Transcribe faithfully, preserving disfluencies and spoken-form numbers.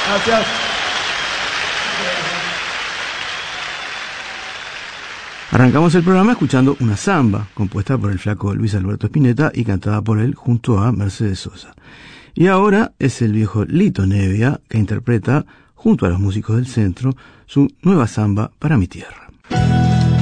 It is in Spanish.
Gracias. Arrancamos el programa escuchando una samba compuesta por el flaco Luis Alberto Spinetta y cantada por él junto a Mercedes Sosa. Y ahora es el viejo Lito Nevia que interpreta, junto a los músicos del centro, su nueva samba Para mi tierra.